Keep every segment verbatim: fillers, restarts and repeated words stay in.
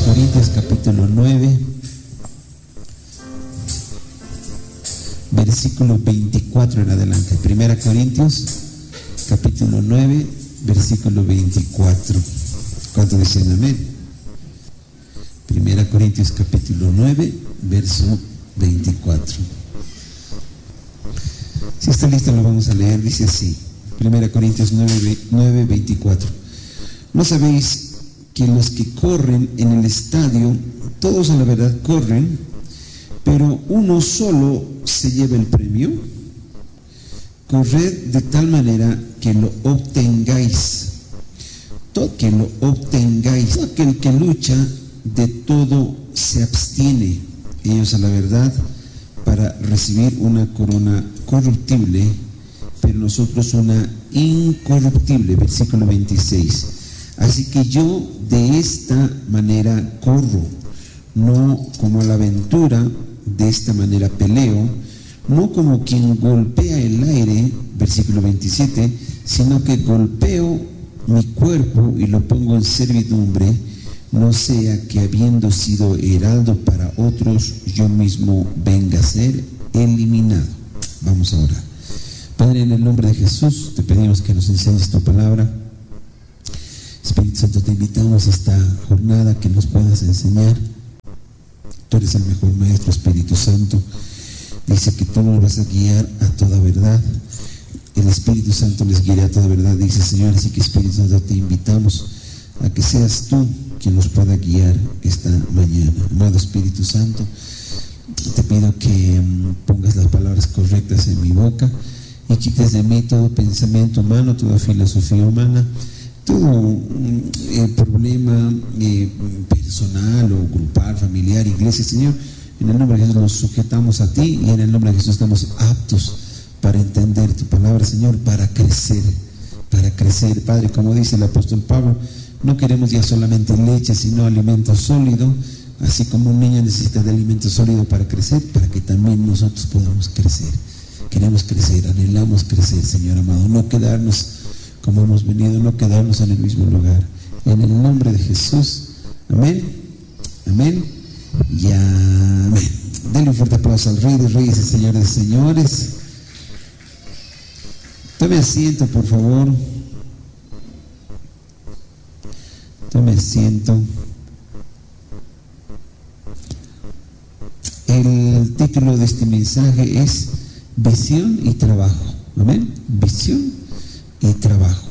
Corintios capítulo nueve, versículo veinticuatro en adelante. Primera Corintios capítulo nueve, versículo veinticuatro. ¿Cuánto dicen amén? Primera Corintios capítulo nueve, verso veinticuatro. Si está listo lo vamos a leer. Dice así, Primera Corintios nueve, veinticuatro. ¿No sabéis que los que corren en el estadio, todos a la verdad corren, pero uno solo se lleva el premio? Corred de tal manera que lo obtengáis, todo que lo obtengáis. Todo aquel que lucha de todo se abstiene, ellos a la verdad, para recibir una corona corruptible, pero nosotros una incorruptible. Versículo veintiséis. Así que yo de esta manera corro, no como a la aventura, de esta manera peleo, no como quien golpea el aire, versículo veintisiete, sino que golpeo mi cuerpo y lo pongo en servidumbre, no sea que habiendo sido heraldo para otros, yo mismo venga a ser eliminado. Vamos a orar. Padre, en el nombre de Jesús, te pedimos que nos enseñes tu palabra. Espíritu Santo, te invitamos a esta jornada que nos puedas enseñar. Tú eres el mejor maestro, Espíritu Santo. Dice que tú nos vas a guiar a toda verdad. El Espíritu Santo les guiará a toda verdad, dice el Señor. Así que, Espíritu Santo, te invitamos a que seas tú quien nos pueda guiar esta mañana. Amado Espíritu Santo, te pido que um, pongas las palabras correctas en mi boca y quites de mí todo pensamiento humano, toda filosofía humana, todo eh, problema eh, personal o grupal, familiar, iglesia. Señor, en el nombre de Jesús nos sujetamos a ti y en el nombre de Jesús estamos aptos para entender tu palabra, Señor, para crecer, para crecer. Padre, como dice el apóstol Pablo, no queremos ya solamente leche, sino alimento sólido, así como un niño necesita de alimento sólido para crecer, para que también nosotros podamos crecer. Queremos crecer, anhelamos crecer, Señor amado, no quedarnos como hemos venido, no quedarnos en el mismo lugar. En el nombre de Jesús, amén, amén y amén. Denle un fuerte aplauso al Rey de Reyes y Señor de Señores. Tome asiento, por favor. Tome asiento. El título de este mensaje es Visión y Trabajo. Amén. Visión y trabajo.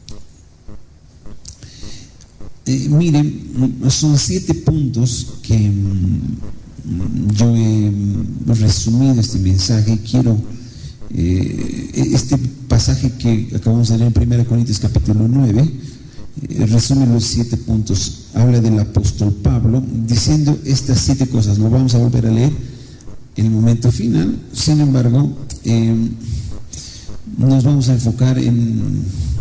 Eh, miren, son siete puntos que mm, yo he resumido este mensaje. Quiero eh, este pasaje que acabamos de leer en Primera Corintios capítulo nueve eh, resume los siete puntos. Habla del apóstol Pablo diciendo estas siete cosas. Lo vamos a volver a leer en el momento final. Sin embargo, eh, nos vamos a enfocar en,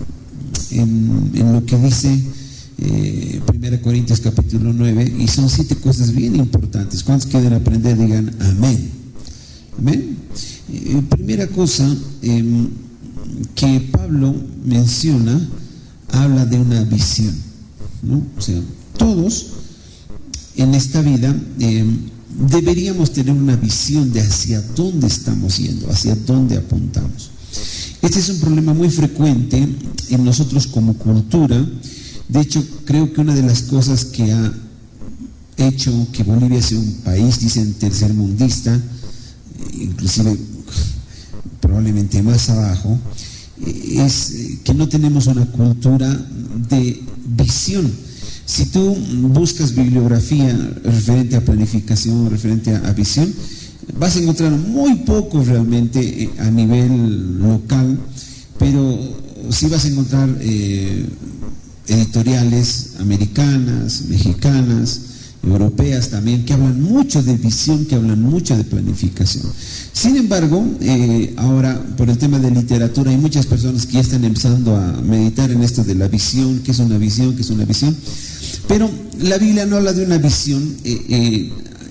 en, en lo que dice eh, Primera Corintios capítulo nueve, y son siete cosas bien importantes. ¿Cuántos quieren aprender? Digan amén. Amén. Eh, primera cosa eh, que Pablo menciona, habla de una visión, ¿no? O sea, todos en esta vida eh, deberíamos tener una visión de hacia dónde estamos yendo, hacia dónde apuntamos. Este es un problema muy frecuente en nosotros como cultura. De hecho, creo que una de las cosas que ha hecho que Bolivia sea un país, dicen, tercermundista, inclusive probablemente más abajo, es que no tenemos una cultura de visión. Si tú buscas bibliografía referente a planificación, referente a, a visión, vas a encontrar muy poco realmente a nivel local, pero sí vas a encontrar eh, editoriales americanas, mexicanas, europeas también, que hablan mucho de visión, que hablan mucho de planificación. Sin embargo, eh, ahora por el tema de literatura hay muchas personas que ya están empezando a meditar en esto de la visión, qué es una visión, qué es una visión, pero la Biblia no habla de una visión eh, eh,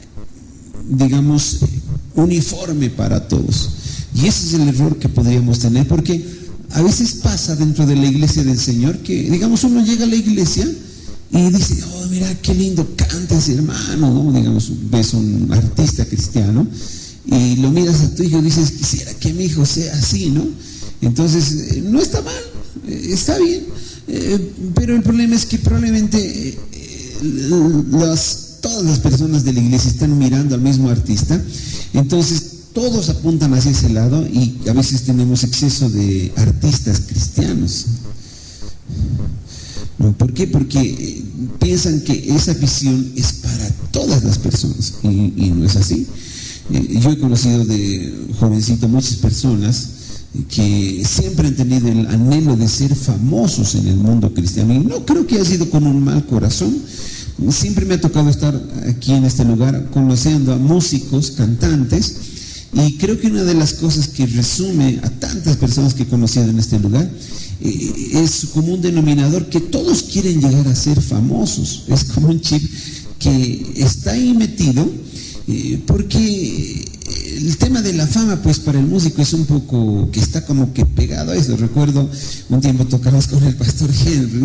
digamos uniforme para todos, y ese es el error que podríamos tener, porque a veces pasa dentro de la iglesia del Señor que, digamos, uno llega a la iglesia y dice, oh, mira qué lindo canta ese hermano, ¿no? Digamos, ves un artista cristiano y lo miras a tu hijo y dices, quisiera que mi hijo sea así, ¿no? Entonces, eh, no está mal, eh, está bien, eh, pero el problema es que probablemente eh, las, todas las personas de la iglesia están mirando al mismo artista, entonces todos apuntan hacia ese lado y a veces tenemos exceso de artistas cristianos. ¿No? ¿Por qué? Porque eh, piensan que esa visión es para todas las personas y, y no es así. Eh, yo he conocido de jovencito muchas personas que siempre han tenido el anhelo de ser famosos en el mundo cristiano y no creo que haya sido con un mal corazón. Siempre me ha tocado estar aquí en este lugar conociendo a músicos, cantantes, y creo que una de las cosas que resume a tantas personas que he conocido en este lugar eh, es como un denominador que todos quieren llegar a ser famosos. Es como un chip que está ahí metido eh, porque el tema de la fama, pues para el músico es un poco que está como que pegado a eso. Recuerdo un tiempo tocamos con el pastor Henry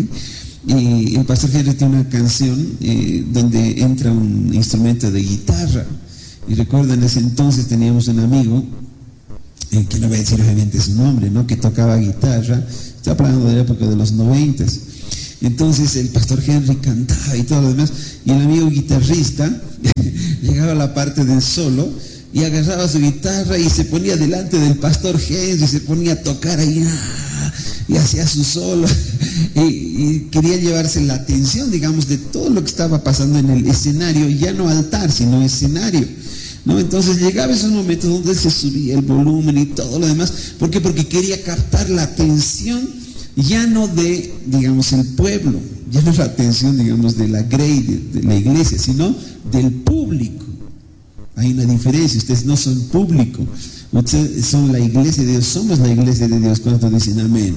y el pastor Henry tiene una canción eh, donde entra un instrumento de guitarra. Y recuerdo en ese entonces teníamos un amigo, eh, que no voy a decir obviamente su nombre, ¿no? Que tocaba guitarra, está hablando de la época de los noventas. Entonces el pastor Henry cantaba y todo lo demás, y el amigo guitarrista llegaba a la parte del solo y agarraba su guitarra y se ponía delante del pastor Henry, se ponía a tocar ahí, ¡ah! Y hacía su solo y, y quería llevarse la atención, digamos, de todo lo que estaba pasando en el escenario, ya no altar, sino escenario, ¿no? Entonces llegaba esos momentos donde se subía el volumen y todo lo demás. ¿Por qué? Porque quería captar la atención ya no de, digamos, el pueblo, ya no la atención, digamos, de la grey, de, de la iglesia, sino del público. Hay una diferencia, ustedes no son público, ustedes son la iglesia de Dios, somos la iglesia de Dios. ¿Cuántos dicen amén?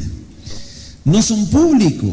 No son público.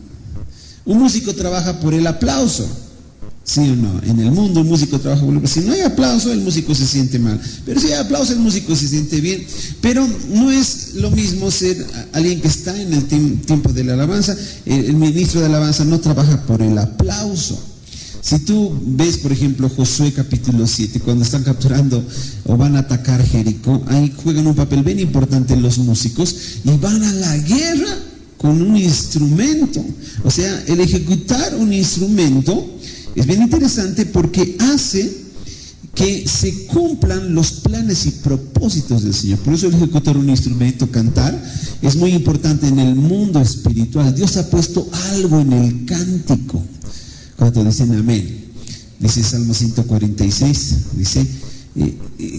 Un músico trabaja por el aplauso, ¿sí o no? En el mundo un músico trabaja por el aplauso. Si no hay aplauso, el músico se siente mal, pero si hay aplauso, el músico se siente bien. Pero no es lo mismo ser alguien que está en el tiempo de la alabanza. El ministro de alabanza no trabaja por el aplauso. Si tú ves, por ejemplo, Josué capítulo siete, cuando están capturando o van a atacar Jericó, ahí juegan un papel bien importante los músicos y van a la guerra con un instrumento. O sea, el ejecutar un instrumento es bien interesante porque hace que se cumplan los planes y propósitos del Señor. Por eso el ejecutar un instrumento, cantar, es muy importante en el mundo espiritual. Dios ha puesto algo en el cántico. Cuando dicen amén, dice Salmo ciento cuarenta y seis, dice, eh, eh,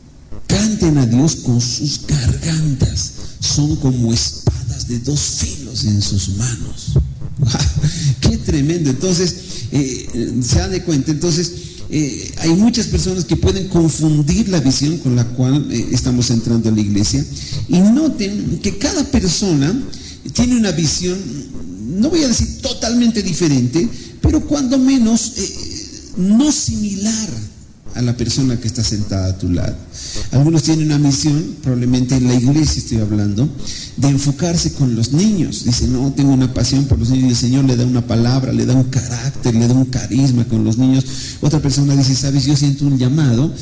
canten a Dios con sus gargantas, son como espadas de dos filos en sus manos. ¡Wow! ¡Qué tremendo! Entonces, eh, se dan de cuenta, entonces, eh, hay muchas personas que pueden confundir la visión con la cual eh, estamos entrando a la iglesia, y noten que cada persona tiene una visión, no voy a decir totalmente diferente, pero cuando menos eh, no similar a la persona que está sentada a tu lado. Algunos tienen una misión, probablemente en la iglesia estoy hablando, de enfocarse con los niños. Dicen, no, tengo una pasión por los niños, y el Señor le da una palabra, le da un carácter, le da un carisma con los niños. Otra persona dice, sabes, yo siento un llamado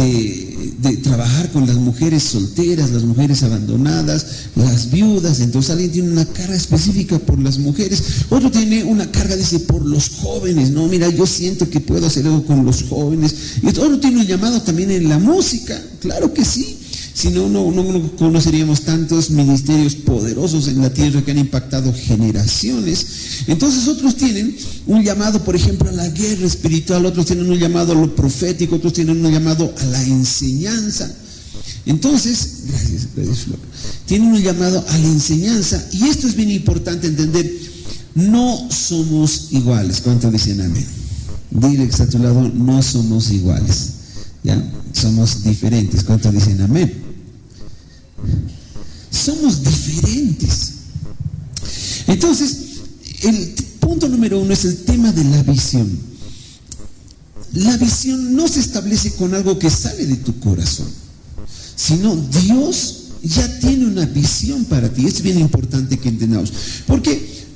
de, de trabajar con las mujeres solteras, las mujeres abandonadas, las viudas. Entonces alguien tiene una carga específica por las mujeres, otro tiene una carga, dice, por los jóvenes. No, mira, yo siento que puedo hacer algo con los jóvenes. Y otro tiene un llamado también en la música. Claro que sí, si no, no, no, no conoceríamos tantos ministerios poderosos en la tierra que han impactado generaciones. Entonces otros tienen un llamado, por ejemplo, a la guerra espiritual, otros tienen un llamado a lo profético, otros tienen un llamado a la enseñanza. Entonces, gracias, gracias Flor, tienen un llamado a la enseñanza, y esto es bien importante entender, no somos iguales. ¿Cuántos dicen amén? Dile que está a tu lado, no somos iguales, ¿ya? Somos diferentes. ¿Cuántos dicen amén? Somos diferentes. Entonces, el punto número uno es el tema de la visión. La visión no se establece con algo que sale de tu corazón, sino Dios ya tiene una visión para ti. Es bien importante que entendamos, porque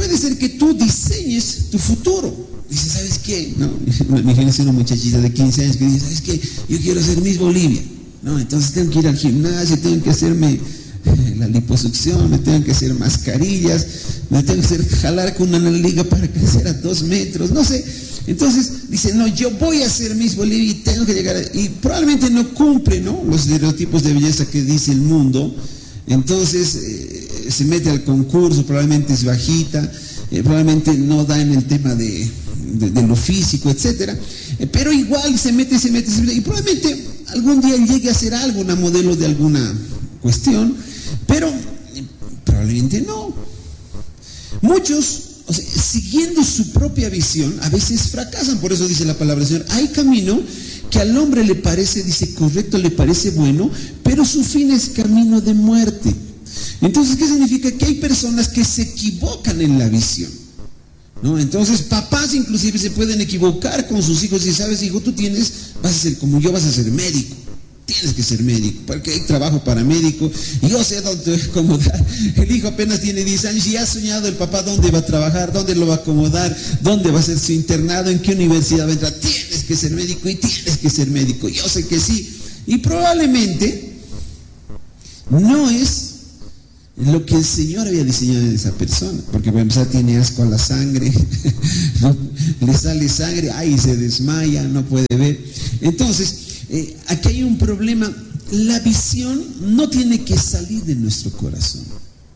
puede ser que tú diseñes tu futuro. Dice, ¿sabes qué? No, imagínense una muchachita de quince años que dice, ¿sabes qué? Yo quiero ser Miss Bolivia, ¿no? Entonces tengo que ir al gimnasio, tengo que hacerme la liposucción, me tengo que hacer mascarillas, me tengo que hacer jalar con una liga para crecer a dos metros, no sé. Entonces dice, no, yo voy a ser Miss Bolivia y tengo que llegar a... y probablemente no cumple, ¿no?, los estereotipos de belleza que dice el mundo. Entonces eh, se mete al concurso, probablemente es bajita, eh, probablemente no da en el tema de, de, de lo físico, etcétera, eh, pero igual se mete, se mete, se mete, y probablemente algún día llegue a ser algo, una modelo de alguna cuestión, pero eh, probablemente no. Muchos, o sea, siguiendo su propia visión, a veces fracasan. Por eso dice la palabra del Señor, hay camino que al hombre le parece, dice, correcto, le parece bueno, pero su fin es camino de muerte. Entonces, ¿qué significa? Que hay personas que se equivocan en la visión, ¿no? Entonces, papás inclusive se pueden equivocar con sus hijos y, ¿sabes, hijo? Tú tienes, vas a ser como yo, vas a ser médico. Tienes que ser médico, porque hay trabajo para médico, y yo sé dónde acomodar. El hijo apenas tiene diez años y ha soñado el papá dónde va a trabajar, dónde lo va a acomodar, dónde va a ser su internado, en qué universidad va a entrar. Tienes que ser médico y tienes que ser médico. Yo sé que sí. Y probablemente no es lo que el Señor había diseñado en esa persona, porque para empezar tiene asco a la sangre, ¿no? Le sale sangre, ay, se desmaya, no puede ver. Entonces, Eh, aquí hay un problema. La visión no tiene que salir de nuestro corazón.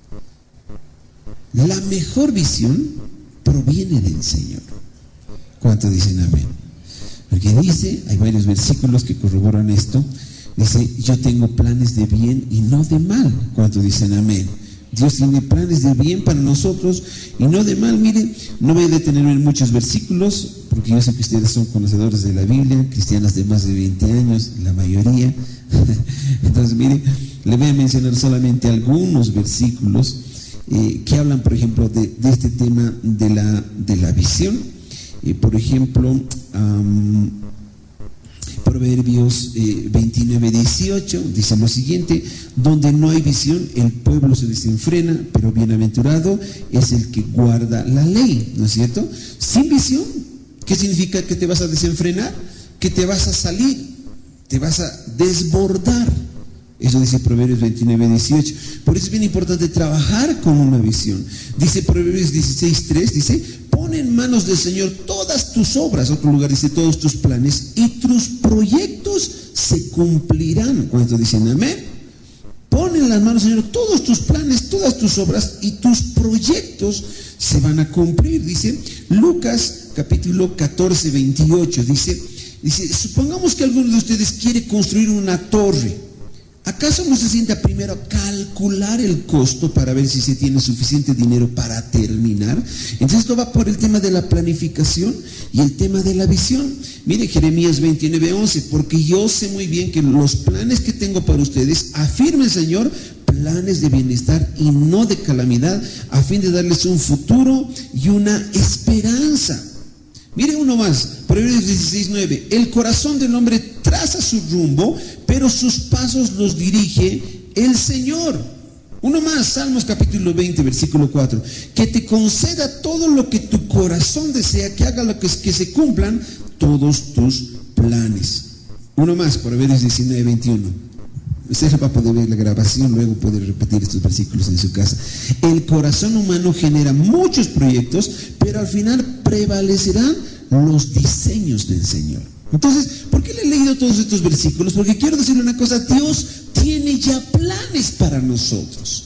La mejor visión proviene del Señor. ¿Cuántos dicen amén? Porque dice, hay varios versículos que corroboran esto. Dice, yo tengo planes de bien y no de mal. ¿Cuántos dicen amén? Dios tiene planes de bien para nosotros y no de mal. Miren, no voy a detenerme en muchos versículos, porque yo sé que ustedes son conocedores de la Biblia, cristianas de más de veinte años, la mayoría. Entonces, miren, le voy a mencionar solamente algunos versículos eh, que hablan, por ejemplo, de, de este tema de la, de la visión. Eh, por ejemplo, um, Proverbios eh, veintinueve, dieciocho dice lo siguiente: donde no hay visión, el pueblo se desenfrena, pero bienaventurado es el que guarda la ley, ¿no es cierto? Sin visión, ¿qué significa? Que te vas a desenfrenar, que te vas a salir, te vas a desbordar. Eso dice Proverbios veintinueve, dieciocho. Por eso es bien importante trabajar con una visión. Dice Proverbios dieciséis, tres, dice, pon en manos del Señor todas tus obras. Otro lugar dice, todos tus planes y tus proyectos se cumplirán. ¿Cuántos dicen amén? Pon en las manos del Señor todos tus planes, todas tus obras y tus proyectos se van a cumplir. Dice Lucas capítulo catorce, veintiocho. Dice, dice, supongamos que alguno de ustedes quiere construir una torre. ¿Acaso no se sienta primero a calcular el costo para ver si se tiene suficiente dinero para terminar? Entonces esto va por el tema de la planificación y el tema de la visión. Mire Jeremías veintinueve, once, porque yo sé muy bien que los planes que tengo para ustedes, afirma el Señor, planes de bienestar y no de calamidad, a fin de darles un futuro y una esperanza. Mire uno más, Proverbios dieciséis, nueve, el corazón del hombre traza su rumbo, pero sus pasos los dirige el Señor. Uno más, Salmos capítulo veinte, versículo cuatro, que te conceda todo lo que tu corazón desea, que haga lo que, que se cumplan todos tus planes. Uno más, Proverbios diecinueve, veintiuno. Usted va a poder ver la grabación, luego puede repetir estos versículos en su casa. El corazón humano genera muchos proyectos, pero al final prevalecerán los diseños del Señor. Entonces, ¿por qué le he leído todos estos versículos? Porque quiero decirle una cosa: Dios tiene ya planes para nosotros.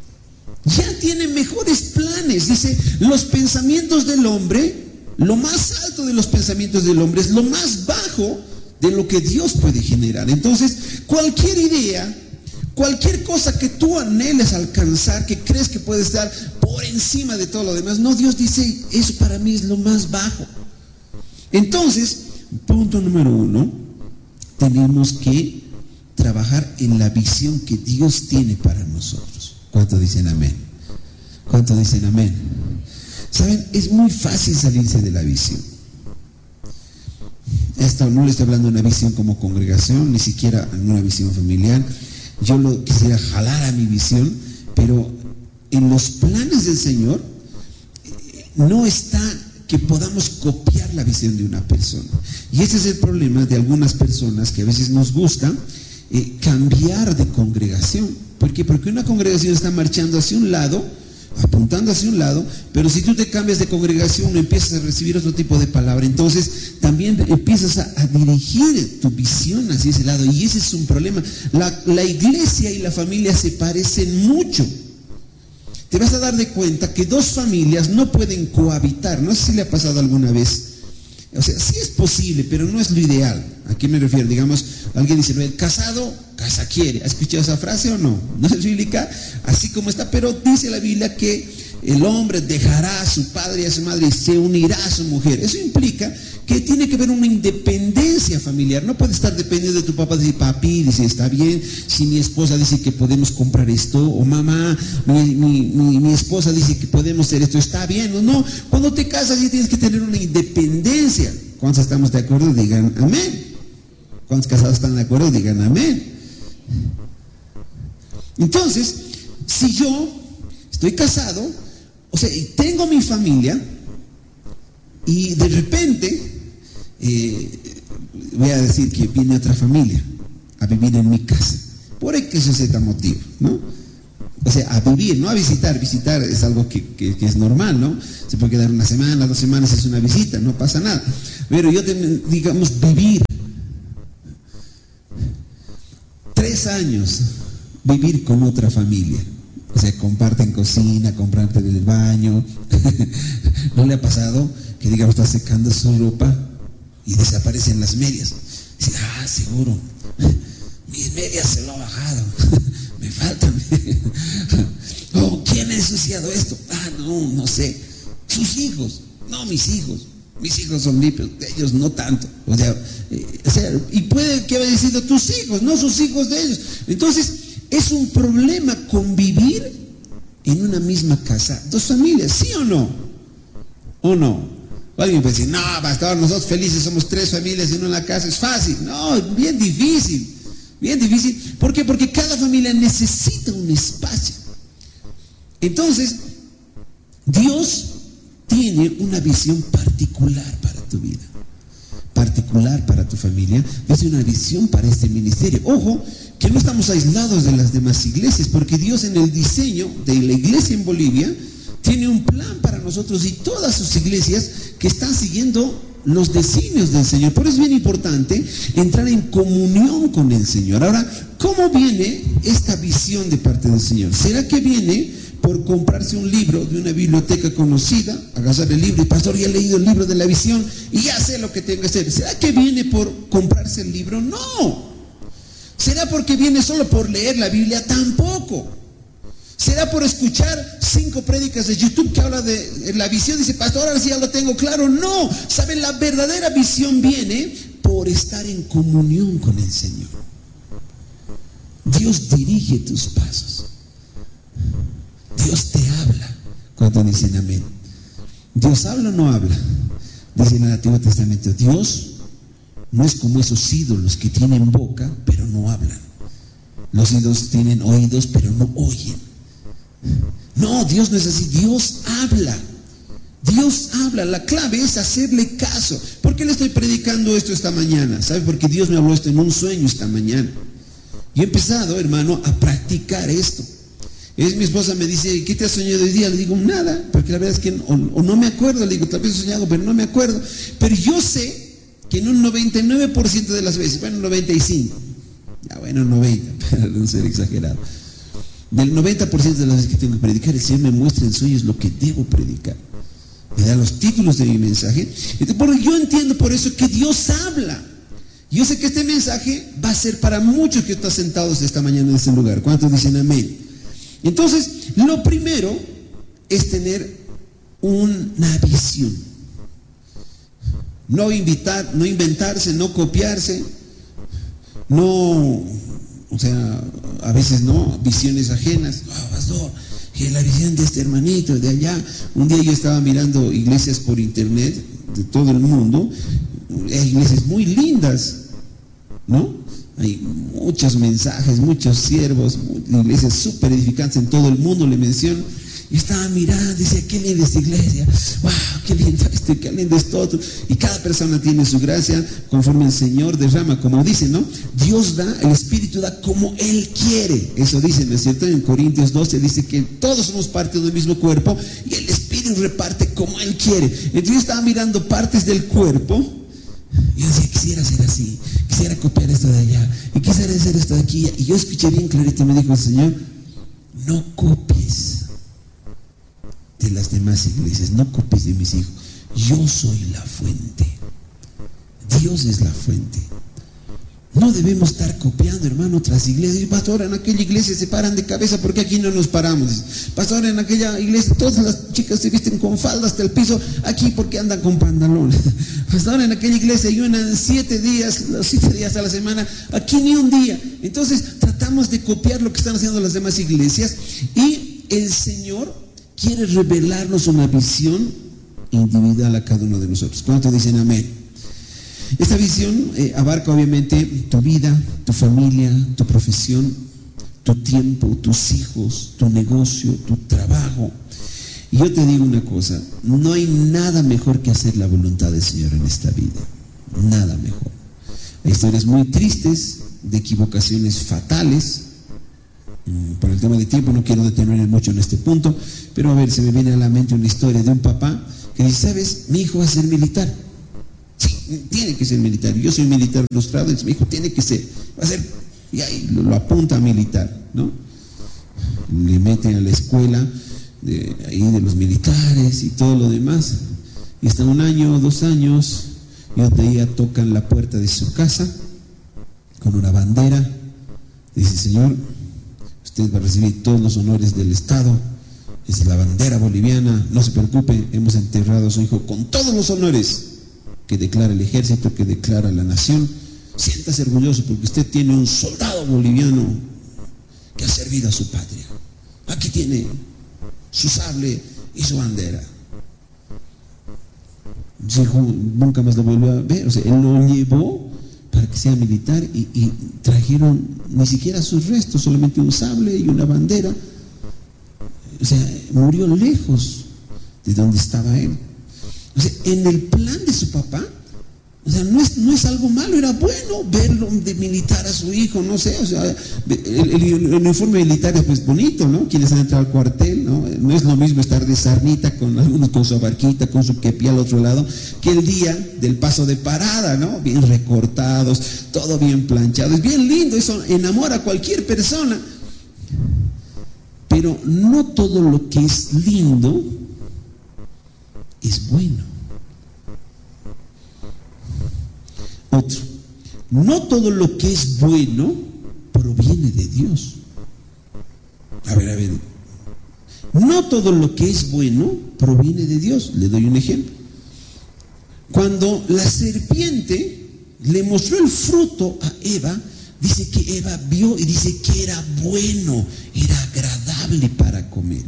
Ya tiene mejores planes. Dice, los pensamientos del hombre, lo más alto de los pensamientos del hombre es lo más bajo de lo que Dios puede generar. Entonces, cualquier idea, cualquier cosa que tú anheles alcanzar, que crees que puede estar por encima de todo lo demás, no, Dios dice, eso para mí es lo más bajo. Entonces, punto número uno, tenemos que trabajar en la visión que Dios tiene para nosotros. ¿Cuántos dicen amén? ¿Cuántos dicen amén? ¿Saben? Es muy fácil salirse de la visión. Esto no le estoy hablando de una visión como congregación, ni siquiera en una visión familiar. Yo lo quisiera jalar a mi visión, pero en los planes del Señor, no está que podamos copiar la visión de una persona. Y ese es el problema de algunas personas que a veces nos gusta eh, cambiar de congregación. ¿Por qué? Porque una congregación está marchando hacia un lado, apuntando hacia un lado, pero si tú te cambias de congregación empiezas a recibir otro tipo de palabra, entonces también empiezas a, a dirigir tu visión hacia ese lado, y ese es un problema. La, la iglesia y la familia se parecen mucho. Te vas a dar de cuenta que dos familias no pueden cohabitar. No sé si le ha pasado alguna vez. O sea, sí es posible, pero no es lo ideal. ¿A qué me refiero? Digamos, alguien dice, el casado, casa quiere. ¿Has escuchado esa frase o no? No es bíblica, así como está, pero dice la Biblia que el hombre dejará a su padre y a su madre y se unirá a su mujer. Eso implica que tiene que haber una independencia familiar. No puedes estar dependiendo de tu papá. Dice, papi, dice, está bien. Si mi esposa dice que podemos comprar esto, o mamá, mi, mi, mi, mi esposa dice que podemos hacer esto, está bien o no. Cuando te casas sí tienes que tener una independencia. ¿Cuántos estamos de acuerdo? Digan amén. ¿Cuántos casados están de acuerdo? Digan amén. Entonces, si yo estoy casado, o sea, tengo mi familia, y de repente eh, voy a decir que viene otra familia a vivir en mi casa, por X o Z motivo, ¿no? O sea, a vivir, no a visitar. Visitar es algo que, que, que es normal, ¿no? Se puede quedar una semana, dos semanas, es una visita, no pasa nada. Pero yo, te, digamos, vivir tres años, vivir con otra familia. O sea, comparten cocina, comparten el baño. ¿No le ha pasado que, digamos, está secando su ropa y desaparecen las medias? Dice, ah, seguro, mis medias se lo ha bajado, me faltan. Oh, ¿quién ha ensuciado esto? Ah, no, no sé. Sus hijos, no, mis hijos. Mis hijos son limpios, ellos no tanto. O sea, eh, o sea, y puede que haya sido tus hijos, no sus hijos de ellos. Entonces, es un problema convivir en una misma casa, dos familias, ¿sí o no? ¿O no? Alguien puede decir, no, pastor, nosotros felices somos tres familias en una casa, es fácil. No, es bien difícil, bien difícil. ¿Por qué? Porque cada familia necesita un espacio. Entonces, Dios tiene una visión particular para tu vida, particular para tu familia. Es una visión para este ministerio. Ojo, que no estamos aislados de las demás iglesias, porque Dios en el diseño de la iglesia en Bolivia tiene un plan para nosotros y todas sus iglesias que están siguiendo los designios del Señor. Por eso es bien importante entrar en comunión con el Señor. Ahora, ¿cómo viene esta visión de parte del Señor? ¿Será que viene por comprarse un libro de una biblioteca conocida, agarrar el libro y, pastor, ya he leído el libro de la visión y ya sé lo que tengo que hacer? ¿Será que viene por comprarse el libro? No. ¿Será porque viene solo por leer la Biblia? Tampoco. ¿Será por escuchar cinco prédicas de YouTube que habla de la visión? Dice, pastor, ahora sí ya lo tengo claro. No. ¿Saben? La verdadera visión viene por estar en comunión con el Señor. Dios dirige tus pasos. Dios te habla. ¿Cuántos dicen amén? ¿Dios habla o no habla? Dice en el Antiguo Testamento, Dios no es como esos ídolos que tienen boca, pero no hablan. Los ídolos tienen oídos, pero no oyen. No, Dios no es así. Dios habla. Dios habla. La clave es hacerle caso. ¿Por qué le estoy predicando esto esta mañana? ¿Sabe? Porque Dios me habló esto en un sueño esta mañana. Y he empezado, hermano, a practicar esto. Es mi esposa me dice, ¿qué te has soñado hoy día? Le digo, nada, porque la verdad es que o, o no me acuerdo. Le digo, tal vez he soñado, pero no me acuerdo. Pero yo sé que en un noventa y nueve por ciento de las veces, bueno, noventa y cinco, ya bueno, noventa, para no ser exagerado, del noventa por ciento de las veces que tengo que predicar, el Señor me muestra en sueños lo que debo predicar, me da los títulos de mi mensaje. Entonces, porque yo entiendo por eso que Dios habla. Yo sé que este mensaje va a ser para muchos que están sentados esta mañana en este lugar. ¿Cuántos dicen amén? Entonces, lo primero es tener una visión. No invitar, no inventarse, no copiarse, no, o sea, a veces no, visiones ajenas. Ah, pastor, que la visión de este hermanito de allá. Un día yo estaba mirando iglesias por internet de todo el mundo, hay iglesias muy lindas, ¿no? Hay muchos mensajes, muchos siervos, iglesias súper edificantes en todo el mundo, le menciono. Y estaba mirando, decía, qué linda esta iglesia, wow, qué lindo esto, qué lindo esto otro. Y cada persona tiene su gracia conforme el Señor derrama, como dice, ¿no? Dios da, el Espíritu da como Él quiere. Eso dice, ¿no es cierto? En Corintios doce dice que todos somos parte del mismo cuerpo y el Espíritu reparte como Él quiere. Entonces yo estaba mirando partes del cuerpo y yo decía, quisiera ser así, quisiera copiar esto de allá, y quisiera hacer esto de aquí. Y yo escuché bien clarito, me dijo el Señor, no copies de las demás iglesias, no copies de mis hijos. Yo soy la fuente. Dios es la fuente. No debemos estar copiando, hermano, otras iglesias. Pastor, en aquella iglesia se paran de cabeza, ¿por qué aquí no nos paramos? Pastor, en aquella iglesia todas las chicas se visten con falda hasta el piso, aquí ¿por qué andan con pantalones? Pastor, en aquella iglesia ayunan siete días, los siete días a la semana, aquí ni un día. Entonces tratamos de copiar lo que están haciendo las demás iglesias, y el Señor quiere revelarnos una visión individual a cada uno de nosotros. ¿Cuántos dicen amén? Esta visión eh, abarca obviamente tu vida, tu familia, tu profesión, tu tiempo, tus hijos, tu negocio, tu trabajo. Y yo te digo una cosa, no hay nada mejor que hacer la voluntad del Señor en esta vida. Nada mejor. Hay historias muy tristes, de equivocaciones fatales. Por el tema de tiempo no quiero detenerme mucho en este punto, pero a ver, se me viene a la mente una historia de un papá que dice, ¿sabes? Mi hijo va a ser militar. Sí, tiene que ser militar. Yo soy militar frustrado, y mi hijo tiene que ser, va a ser, y ahí lo, lo apunta a militar, ¿no? Le meten a la escuela de, ahí de los militares y todo lo demás. Y hasta un año o dos años, y otro día tocan la puerta de su casa con una bandera. Dice, Señor, usted va a recibir todos los honores del Estado. Es la bandera boliviana, no se preocupe, hemos enterrado a su hijo con todos los honores que declara el ejército, que declara la nación. Siéntase orgulloso porque usted tiene un soldado boliviano que ha servido a su patria. Aquí tiene su sable y su bandera. Su hijo nunca más lo volvió a ver. O sea, él lo llevó para que sea militar y, y trajeron ni siquiera sus restos, solamente un sable y una bandera. O sea, murió lejos de donde estaba él. O sea, en el plan de su papá, o sea, no es, no es algo malo, era bueno verlo de militar a su hijo, no sé, o sea, el, el, el uniforme militar es pues bonito, ¿no? Quienes han entrado al cuartel, ¿no? No es lo mismo estar de sarnita con algunos con su barquita, con su kepi al otro lado, que el día del paso de parada, ¿no? Bien recortados, todo bien planchado, es bien lindo, eso enamora a cualquier persona. Pero no todo lo que es lindo es bueno. Otro, no todo lo que es bueno proviene de Dios. A ver, a ver. No todo lo que es bueno proviene de Dios. Le doy un ejemplo. Cuando la serpiente le mostró el fruto a Eva, dice que Eva vio y dice que era bueno, era agradable para comer.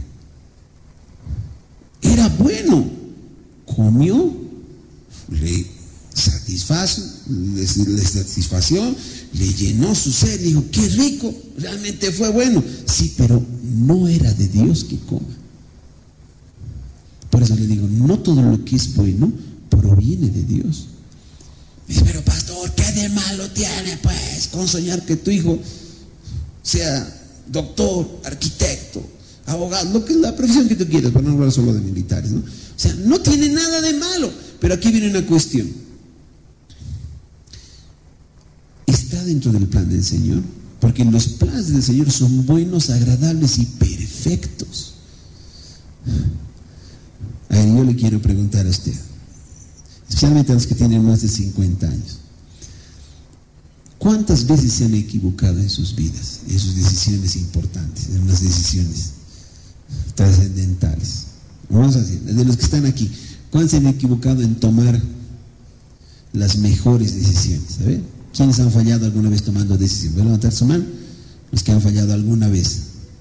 Era bueno. Comió, le satisfazo, le, le satisfació, le llenó su sed, dijo, qué rico, realmente fue bueno. Sí, pero no era de Dios que coma. Por eso le digo, no todo lo que es bueno proviene de Dios. Dice, pero pastor, ¿qué de malo tiene pues con soñar que tu hijo sea doctor, arquitecto, abogado, lo que es la profesión que tú quieras, para no hablar solo de militares, ¿no? O sea, no tiene nada de malo. Pero aquí viene una cuestión. ¿Está dentro del plan del Señor? Porque los planes del Señor son buenos, agradables y perfectos. A ver, yo le quiero preguntar a usted, especialmente a los que tienen más de cincuenta años, ¿cuántas veces se han equivocado en sus vidas, en sus decisiones importantes, en unas decisiones trascendentales? Vamos a decir, de los que están aquí, ¿cuántos se han equivocado en tomar las mejores decisiones? A ver, ¿quiénes han fallado alguna vez tomando decisiones? ¿Voy a levantar su mano? Los que han fallado alguna vez.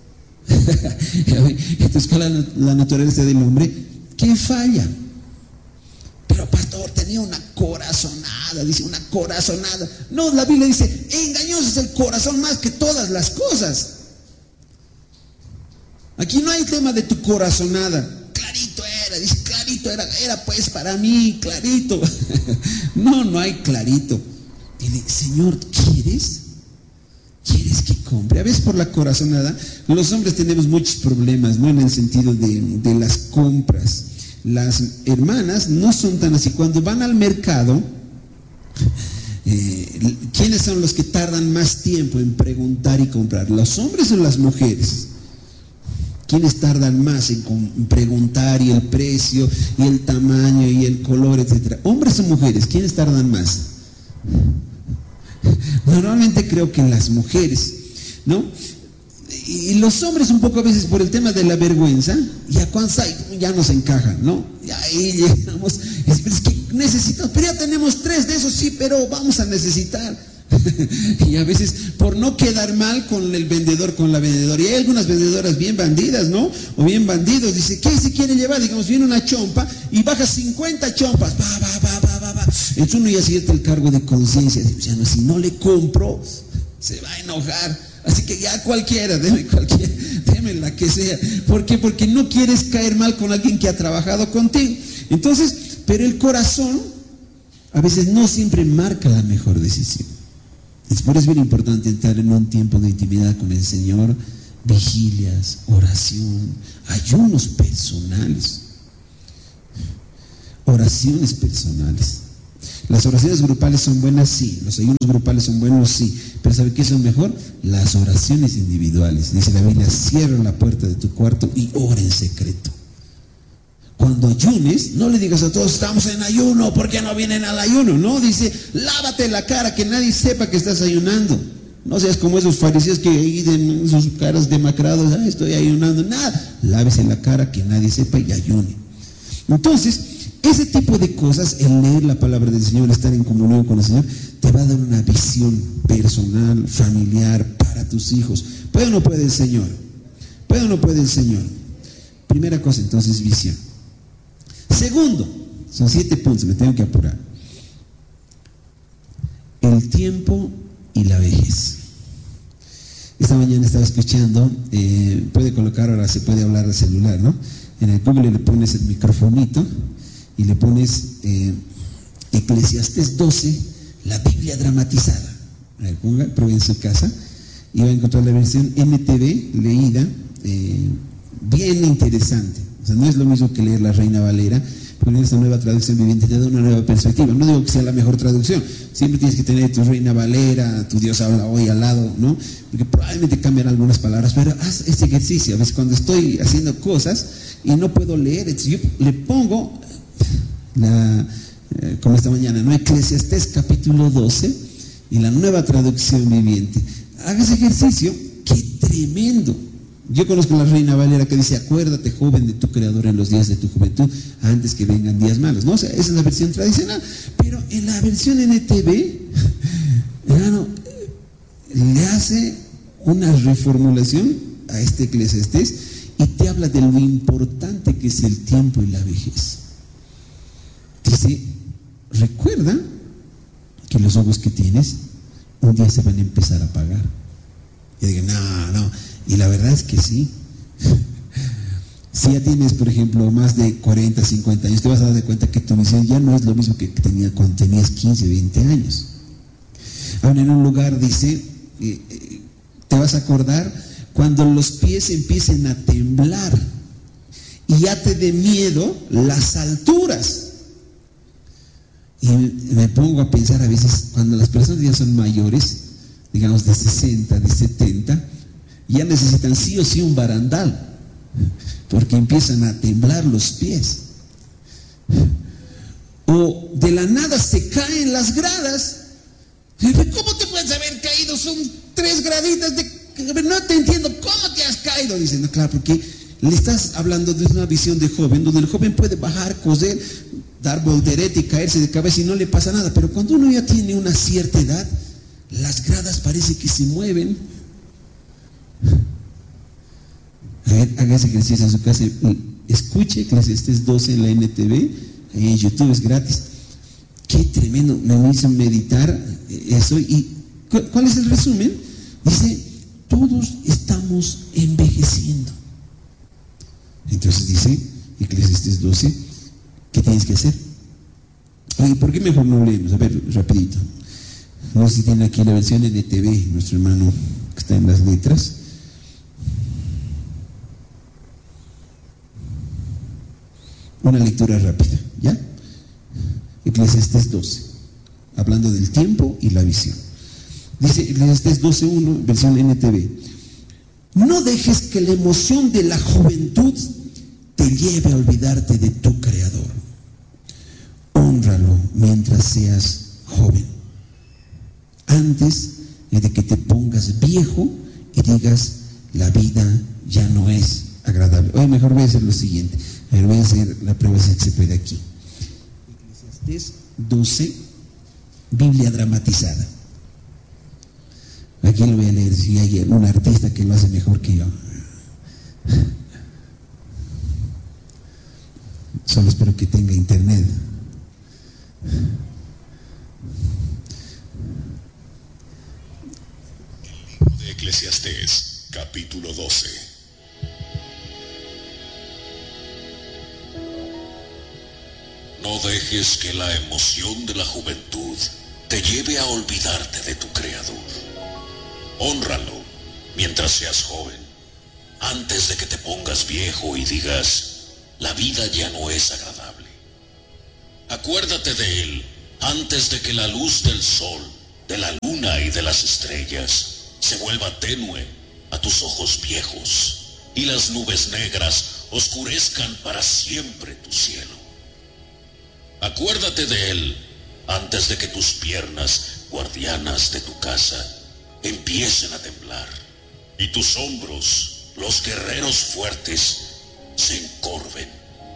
Esto es con la, la naturaleza del hombre que falla. Pero pastor, tenía una corazonada, dice, una corazonada. No, la Biblia dice, engañoso es el corazón más que todas las cosas. Aquí no hay tema de tu corazonada. Clarito era, dice, clarito era, era pues para mí, clarito. No, no hay clarito. Dile, Señor, ¿quieres? ¿Quieres que compre? A veces por la corazonada, los hombres tenemos muchos problemas, ¿no? En el sentido de, de las compras. Las hermanas no son tan así. Cuando van al mercado, eh, ¿quiénes son los que tardan más tiempo en preguntar y comprar? ¿Los hombres o las mujeres? ¿Quiénes tardan más en preguntar y el precio y el tamaño y el color, etcétera? ¿Hombres o mujeres? ¿Quiénes tardan más? Normalmente creo que las mujeres, ¿no? Y los hombres un poco a veces por el tema de la vergüenza, ya cuando ya nos encajan, ¿no? Ya ahí llegamos, es, es que necesitamos, pero ya tenemos tres de esos, sí, pero vamos a necesitar. Y a veces por no quedar mal con el vendedor, con la vendedora, y hay algunas vendedoras bien bandidas, ¿no? O bien bandidos, dice, ¿qué se quiere llevar? Digamos, viene una chompa y baja cincuenta chompas, va, va, va, va, va, va. Entonces uno ya siente el cargo de conciencia, ya no, si no le compro, se va a enojar. Así que ya cualquiera, deme cualquiera, deme la que sea. ¿Por qué? Porque no quieres caer mal con alguien que ha trabajado contigo. Entonces, pero el corazón a veces no siempre marca la mejor decisión. Es por eso bien importante entrar en un tiempo de intimidad con el Señor, vigilias, oración, ayunos personales, oraciones personales. Las oraciones grupales son buenas, sí. Los ayunos grupales son buenos, sí. Pero ¿sabe qué son mejor? Las oraciones individuales. Dice la Biblia, cierra la puerta de tu cuarto y ora en secreto. Cuando ayunes, no le digas a todos, estamos en ayuno, ¿por qué no vienen al ayuno? No, dice, lávate la cara, que nadie sepa que estás ayunando. No seas como esos fariseos que ahí den sus caras demacradas, ah, estoy ayunando. Nada, lávese la cara, que nadie sepa y ayune. Entonces, ese tipo de cosas, el leer la palabra del Señor, estar en comunión con el Señor, te va a dar una visión personal, familiar, para tus hijos. ¿Puede o no puede el Señor? ¿Puede o no puede el Señor? Primera cosa, entonces, visión. Segundo, son siete puntos, me tengo que apurar. El tiempo y la vejez. Esta mañana estaba escuchando, eh, puede colocar, ahora se puede hablar del celular, ¿no? En el Google le pones el microfonito y le pones eh, Eclesiastés doce, la Biblia dramatizada. A ver, ponga, pruebe en su casa y va a encontrar la versión M T V leída, eh, bien interesante. O sea, no es lo mismo que leer la Reina Valera, porque en esta nueva traducción viviente te da una nueva perspectiva. No digo que sea la mejor traducción, siempre tienes que tener tu Reina Valera, tu Dios habla hoy al lado, ¿no? Porque probablemente cambian algunas palabras, pero haz este ejercicio. A veces cuando estoy haciendo cosas y no puedo leer, yo le pongo la, eh, como esta mañana, ¿no? Eclesiastés capítulo doce y la nueva traducción viviente. Haga ese ejercicio, qué tremendo. Yo conozco la Reina Valera que dice, acuérdate, joven, de tu Creador en los días de tu juventud, antes que vengan días malos, ¿no? O sea, esa es la versión tradicional. Pero en la versión N T V, hermano, le hace una reformulación a este Eclesiastés y te habla de lo importante que es el tiempo y la vejez. Dice, recuerda que los ojos que tienes un día se van a empezar a apagar. Y digo, no, no. Y la verdad es que sí. Si ya tienes, por ejemplo, más de cuarenta, cincuenta años, te vas a dar de cuenta que tu visión ya no es lo mismo que tenía cuando tenías quince, veinte años. Ahora, en un lugar dice, eh, eh, te vas a acordar cuando los pies empiecen a temblar y ya te dé miedo las alturas. Y me pongo a pensar a veces, cuando las personas ya son mayores, digamos de sesenta, de setenta, ya necesitan sí o sí un barandal, porque empiezan a temblar los pies. O de la nada se caen las gradas. ¿Cómo te puedes haber caído? Son tres graditas de... No te entiendo, ¿cómo te has caído? Dicen, no, claro, porque le estás hablando de una visión de joven, donde el joven puede bajar, coser, dar voltereta y caerse de cabeza y no le pasa nada. Pero cuando uno ya tiene una cierta edad, las gradas parece que se mueven. A ver, haga ese ejercicio en su casa, escuche Eclesiastés doce en la N T V, ahí en YouTube es gratis. Qué tremendo, me hizo meditar eso. ¿Y cuál es el resumen? Dice, todos estamos envejeciendo. Entonces dice Eclesiastés doce, ¿qué tienes que hacer? Oye, ¿por qué mejor no leemos? A ver, rapidito. No sé si tiene aquí la versión N T V, nuestro hermano que está en las letras. Una lectura rápida, ¿ya? Eclesiastés doce, hablando del tiempo y la visión. Dice Eclesiastés doce uno, versión N T V. No dejes que la emoción de la juventud te lleve a olvidarte de tu Creador. Hónralo mientras seas joven, antes de que te pongas viejo y digas, la vida ya no es agradable. Hoy mejor voy a hacer lo siguiente. A ver, voy a hacer la prueba si se puede aquí. Eclesiastés doce, Biblia dramatizada. Aquí lo voy a leer, si hay un artista que lo hace mejor que yo. Solo espero que tenga internet. El libro de Eclesiastés, capítulo doce. No dejes que la emoción de la juventud te lleve a olvidarte de tu Creador. Hónralo mientras seas joven, antes de que te pongas viejo y digas, la vida ya no es agradable. Acuérdate de Él antes de que la luz del sol, de la luna y de las estrellas se vuelva tenue a tus ojos viejos y las nubes negras oscurezcan para siempre tu cielo. Acuérdate de Él antes de que tus piernas, guardianas de tu casa, empiecen a temblar y tus hombros, los guerreros fuertes, se encorven.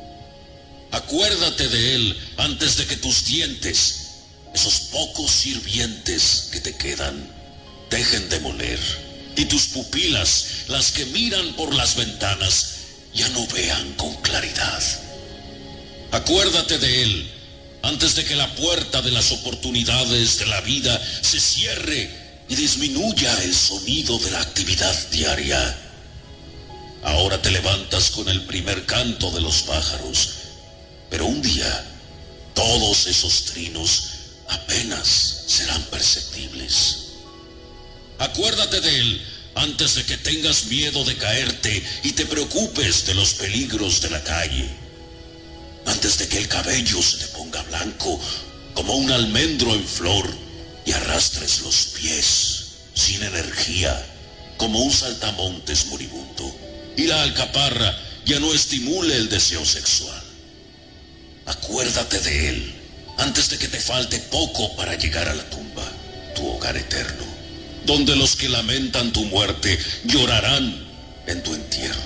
Acuérdate de Él antes de que tus dientes, esos pocos sirvientes que te quedan, dejen de moler y tus pupilas, las que miran por las ventanas, ya no vean con claridad. Acuérdate de Él antes de que la puerta de las oportunidades de la vida se cierre y disminuya el sonido de la actividad diaria. Ahora te levantas con el primer canto de los pájaros, pero un día todos esos trinos apenas serán perceptibles. Acuérdate de Él antes de que tengas miedo de caerte y te preocupes de los peligros de la calle. Antes de que el cabello se te ponga blanco como un almendro en flor y arrastres los pies sin energía como un saltamontes moribundo y la alcaparra ya no estimule el deseo sexual. Acuérdate de Él antes de que te falte poco para llegar a la tumba, tu hogar eterno, donde los que lamentan tu muerte llorarán en tu entierro.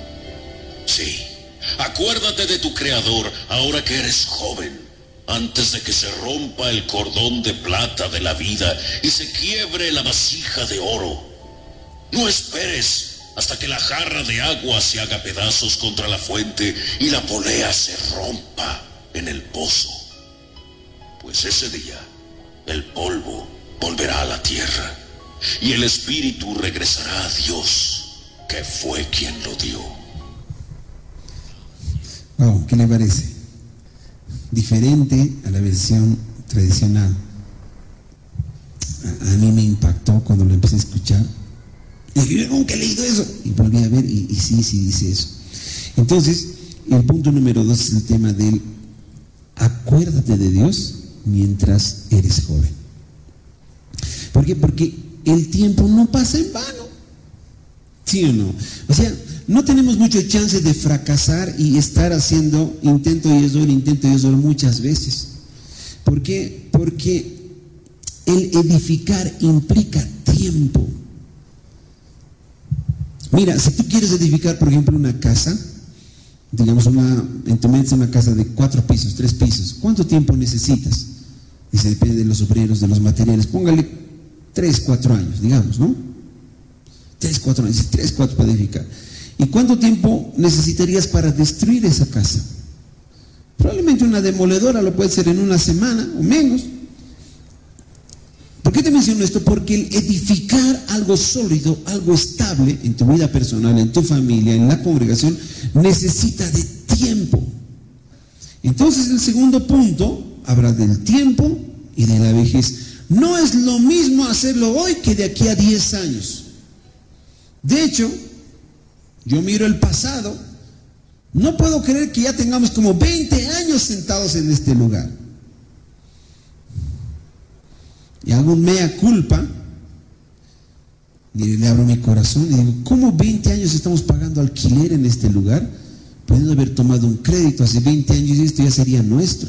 Sí, acuérdate de tu Creador ahora que eres joven, antes de que se rompa el cordón de plata de la vida y se quiebre la vasija de oro. No esperes hasta que la jarra de agua se haga pedazos contra la fuente y la polea se rompa en el pozo, pues ese día el polvo volverá a la tierra y el espíritu regresará a Dios, que fue quien lo dio. Wow, ¿qué le parece? Diferente a la versión tradicional. A, a mí me impactó cuando lo empecé a escuchar. Y dije, yo nunca he leído eso. Y volví a ver y, y sí, sí dice eso. Entonces, el punto número dos es el tema del acuérdate de Dios mientras eres joven. ¿Por qué? Porque el tiempo no pasa en vano. ¿Sí o no? O sea, no tenemos mucho chance de fracasar y estar haciendo intento y error, intento y error muchas veces. ¿Por qué? Porque el edificar implica tiempo. Mira, si tú quieres edificar, por ejemplo, una casa, digamos, una, en tu mente una casa de cuatro pisos, tres pisos, ¿cuánto tiempo necesitas? Dice, depende de los obreros, de los materiales, póngale tres, cuatro años, digamos, ¿no? Tres, cuatro años, tres, cuatro para edificar. ¿Y cuánto tiempo necesitarías para destruir esa casa? Probablemente una demoledora lo puede hacer en una semana o menos. ¿Por qué? qué te menciono esto? Porque el edificar algo sólido, algo estable en tu vida personal, en tu familia, en la congregación, necesita de tiempo. Entonces el segundo punto habla del tiempo y de la vejez. No es lo mismo hacerlo hoy que de aquí a diez años. De hecho, yo miro el pasado, no puedo creer que ya tengamos como veinte años sentados en este lugar. Y hago un mea culpa, y le abro mi corazón y digo, ¿cómo veinte años estamos pagando alquiler en este lugar? Pudiendo haber tomado un crédito hace veinte años y esto ya sería nuestro.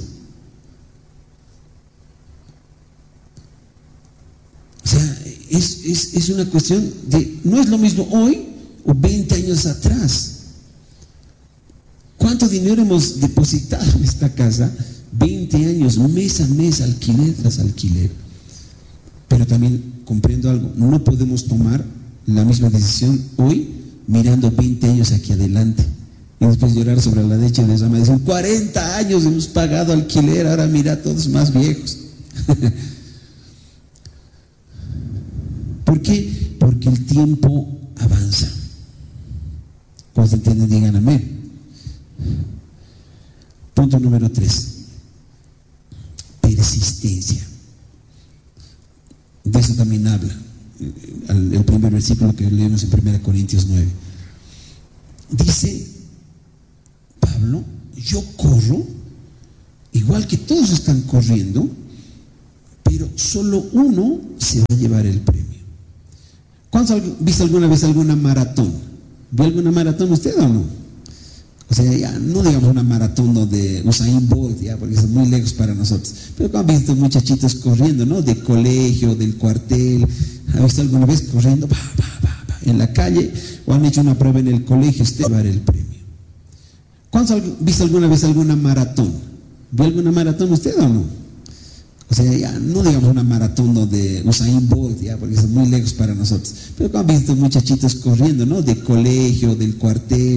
O sea, es, es, es una cuestión de, no es lo mismo hoy o veinte años atrás. ¿Cuánto dinero hemos depositado en esta casa? veinte años, mes a mes, alquiler tras alquiler. Pero también comprendo algo, no podemos tomar la misma decisión hoy mirando veinte años aquí adelante y después llorar sobre la leche de esa madre. Dicen, cuarenta años hemos pagado alquiler, ahora mira todos más viejos. ¿Por qué? Porque el tiempo avanza. Cuando se entienden, digan amén. Punto número tres, persistencia. De eso también habla el primer versículo que leemos en primera Corintios nueve. Dice Pablo, yo corro igual que todos están corriendo, pero solo uno se va a llevar el premio. ¿Cuántos han visto alguna vez alguna maratón? ¿Vio alguna maratón usted o no? O sea, ya no digamos una maratón de Usain Bolt, ya, porque es muy lejos para nosotros. Pero cuando han visto muchachitos corriendo, ¿no? De colegio, del cuartel, ¿ha visto alguna vez corriendo pa, pa, pa, pa, en la calle? ¿O han hecho una prueba en el colegio? Usted va a llevar el premio. ¿Cuántos han visto alguna vez alguna maratón? ¿Vio alguna maratón usted o no? O sea, ya no digamos una maratón de Usain Bolt, ya, porque es muy lejos para nosotros. Pero cuando han visto muchachitos corriendo, ¿no? De colegio, del cuartel.